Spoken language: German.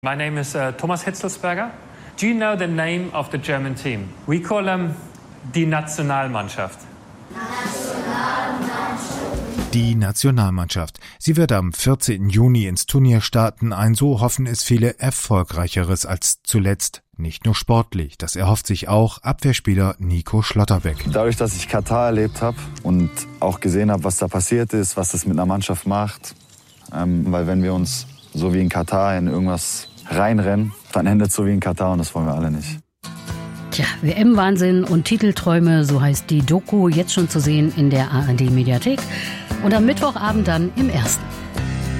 My name is Thomas Hitzelsberger. Do you know the name of the German team? We call them die Nationalmannschaft. Die Nationalmannschaft. Sie wird am 14. Juni ins Turnier starten. Ein, so hoffen es viele, erfolgreicheres als zuletzt. Nicht nur sportlich, das erhofft sich auch Abwehrspieler Nico Schlotterbeck. Dadurch, dass ich Katar erlebt habe und auch gesehen habe, was da passiert ist, was das mit einer Mannschaft macht. Weil wenn wir uns so wie in Katar in irgendwas reinrennen, dann endet es so wie in Katar und das wollen wir alle nicht. Tja, WM-Wahnsinn und Titelträume, so heißt die Doku, jetzt schon zu sehen in der ARD-Mediathek und am Mittwochabend dann im Ersten.